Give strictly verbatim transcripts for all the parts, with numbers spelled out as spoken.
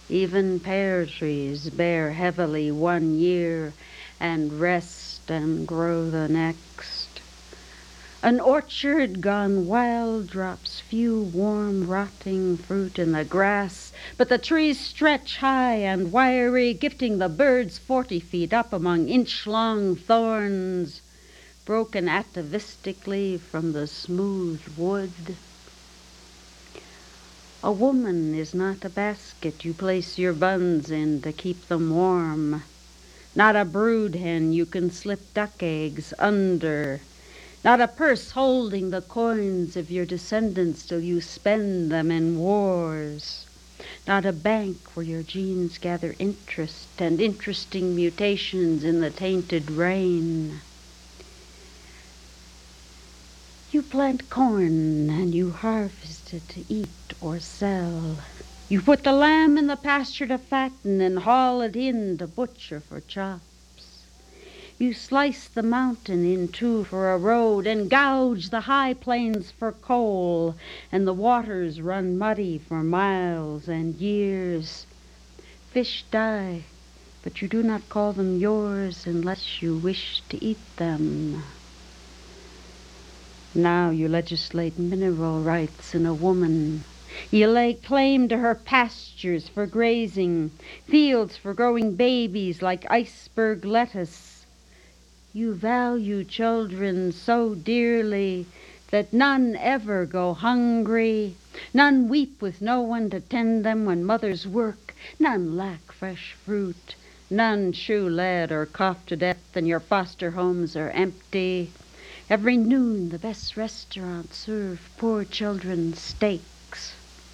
Even pear trees bear heavily one year and rest and grow the next. An orchard gone wild drops few warm rotting fruit in the grass, but the trees stretch high and wiry, gifting the birds forty feet up among inch-long thorns, broken atavistically from the smooth wood. A woman is not a basket you place your buns in to keep them warm, not a brood hen you can slip duck eggs under, not a purse holding the coins of your descendants till you spend them in wars, not a bank where your genes gather interest and interesting mutations in the tainted rain. You plant corn and you harvest it to eat or sell. You put the lamb in the pasture to fatten and haul it in to butcher for chops. You slice the mountain in two for a road and gouge the high plains for coal, and the waters run muddy for miles and years. Fish die, but you do not call them yours unless you wish to eat them. Now you legislate mineral rights in a woman. You lay claim to her pastures for grazing, fields for growing babies like iceberg lettuce. You value children so dearly that none ever go hungry, none weep with no one to tend them when mothers work, none lack fresh fruit, none chew lead or cough to death, and your foster homes are empty. Every noon the best restaurants serve poor children steaks.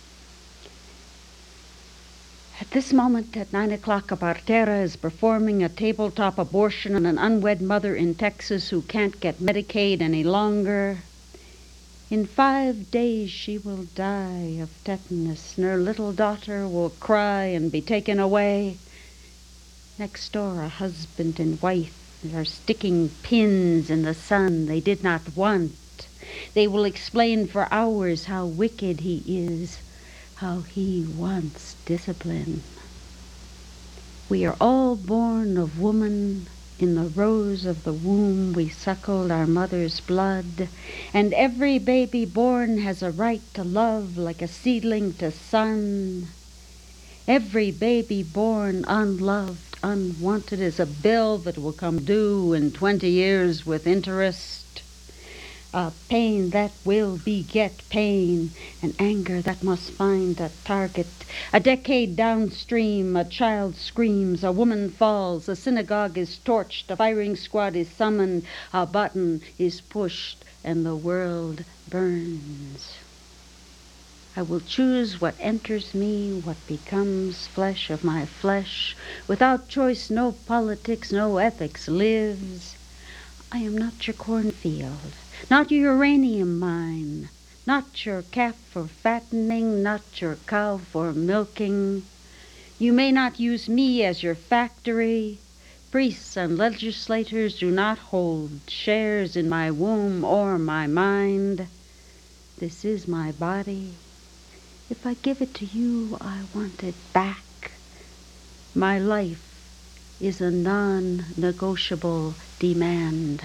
At this moment, at nine o'clock, a partera is performing a tabletop abortion on an unwed mother in Texas who can't get Medicaid any longer. In five days she will die of tetanus, and her little daughter will cry and be taken away. Next door, a husband and wife are sticking pins in the sun they did not want. They will explain for hours how wicked he is, how he wants discipline. We are all born of woman. In the rose of the womb we suckled our mother's blood, and every baby born has a right to love like a seedling to sun. Every baby born unloved, unwanted is a bill that will come due in twenty years with interest. A pain that will beget pain, an anger that must find a target. A decade downstream, a child screams, a woman falls, a synagogue is torched, a firing squad is summoned, a button is pushed, and the world burns. I will choose what enters me, what becomes flesh of my flesh. Without choice, no politics, no ethics lives. I am not your cornfield, not your uranium mine, not your calf for fattening, not your cow for milking. You may not use me as your factory. Priests and legislators do not hold shares in my womb or my mind. This is my body. If I give it to you, I want it back. My life is a non-negotiable demand.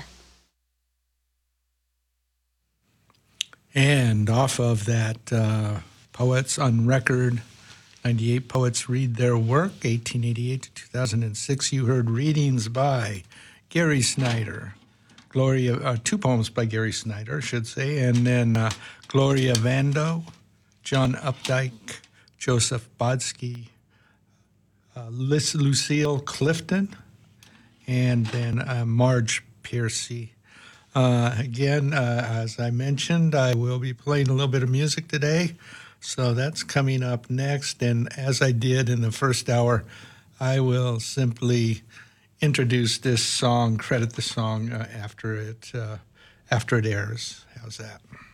And off of that, uh, Poets on Record, ninety-eight Poets Read Their Work, eighteen eighty-eight to two thousand six, you heard readings by Gary Snyder, Gloria, uh, two poems by Gary Snyder, I should say, and then uh, Gloria Vando, John Updike, Joseph Bodsky, uh, Liz Lucille Clifton, and then uh, Marge Piercy. Uh, again, uh, as I mentioned, I will be playing a little bit of music today, so that's coming up next. And as I did in the first hour, I will simply introduce this song, credit the song uh, after it uh, after it airs. How's that?